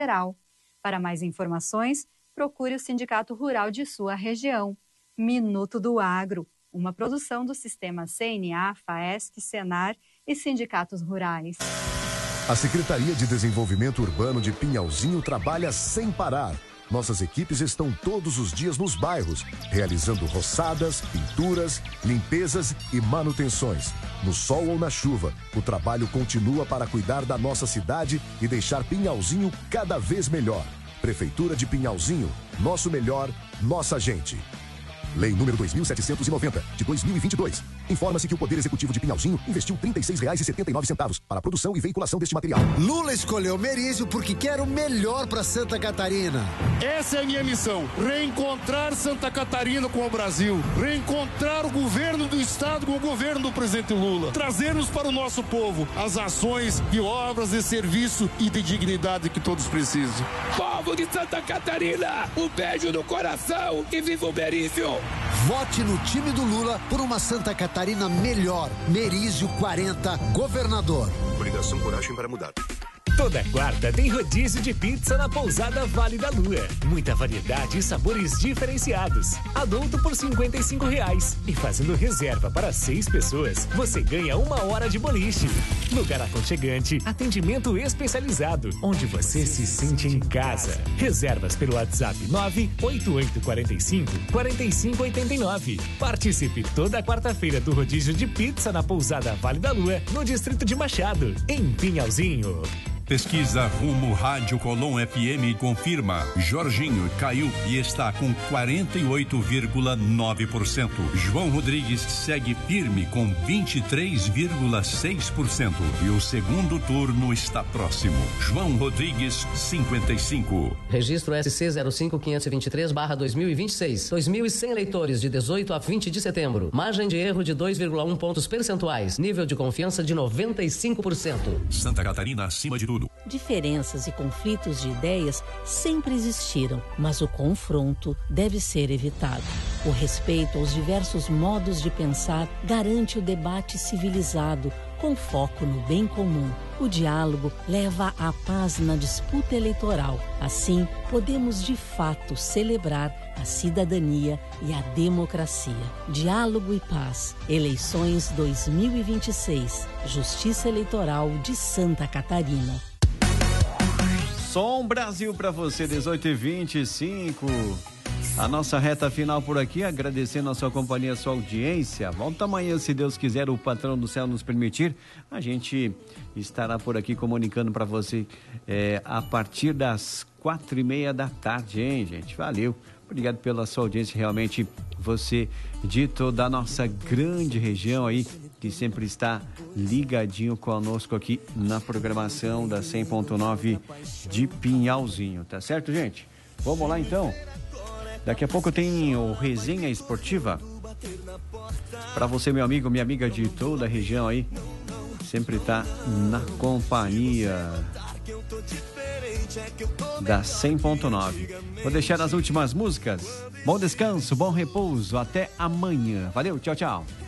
Federal. Para mais informações, procure o Sindicato Rural de sua região. Minuto do Agro, uma produção do Sistema CNA, FAESC, Senar e sindicatos rurais. A Secretaria de Desenvolvimento Urbano de Pinhalzinho trabalha sem parar. Nossas equipes estão todos os dias nos bairros, realizando roçadas, pinturas, limpezas e manutenções. No sol ou na chuva, o trabalho continua para cuidar da nossa cidade e deixar Pinhalzinho cada vez melhor. Prefeitura de Pinhalzinho, nosso melhor, nossa gente. Lei número 2.790, de 2022. Informa-se que o Poder Executivo de Pinhalzinho investiu R$ 36,79 para a produção e veiculação deste material. Lula escolheu Merizio porque quer o melhor para Santa Catarina. Essa é a minha missão, reencontrar Santa Catarina com o Brasil, reencontrar o governo do estado com o governo do presidente Lula, trazermos para o nosso povo as ações e obras de serviço e de dignidade que todos precisam. Povo de Santa Catarina, um beijo no coração e viva o Merizio! Vote no time do Lula por uma Santa Catarina melhor. Merizio 40, governador. Coligação Coragem para Mudar. Toda quarta tem rodízio de pizza na pousada Vale da Lua. Muita variedade e sabores diferenciados. Adulto por R$ 55,00. E fazendo reserva para 6 pessoas, você ganha 1 hora de boliche. Lugar aconchegante, atendimento especializado, onde você se sente em casa. Reservas pelo WhatsApp 98845-4589. Participe toda quarta-feira do rodízio de pizza na pousada Vale da Lua, no distrito de Machado, em Pinhalzinho. Pesquisa Rumo Rádio Colom FM confirma: Jorginho caiu e está com 48,9%. João Rodrigues segue firme com 23,6%. E o segundo turno está próximo. João Rodrigues, 55. Registro SC 05523/2026. 2.100 eleitores de 18 a 20 de setembro. Margem de erro de 2,1 pontos percentuais. Nível de confiança de 95%. Santa Catarina acima de tudo. Diferenças e conflitos de ideias sempre existiram, mas o confronto deve ser evitado. O respeito aos diversos modos de pensar garante o debate civilizado, com foco no bem comum. O diálogo leva à paz na disputa eleitoral. Assim, podemos de fato celebrar a cidadania e a democracia. Diálogo e paz. Eleições 2026. Justiça Eleitoral de Santa Catarina. Som Brasil para você, 18h25. A nossa reta final por aqui, agradecendo a sua companhia, a sua audiência. Volta amanhã, se Deus quiser, o patrão do céu nos permitir. A gente estará por aqui comunicando para você a partir das 4h30 da tarde, hein, gente? Valeu. Obrigado pela sua audiência, realmente você de toda a nossa grande região aí, que sempre está ligadinho conosco aqui na programação da 100.9 de Pinhalzinho, tá certo, gente? Vamos lá, então. Daqui a pouco tem o Resenha Esportiva. Para você, meu amigo, minha amiga de toda a região aí, sempre tá na companhia da 100.9. Vou deixar as últimas músicas. Bom descanso, bom repouso. Até amanhã. Valeu, tchau, tchau.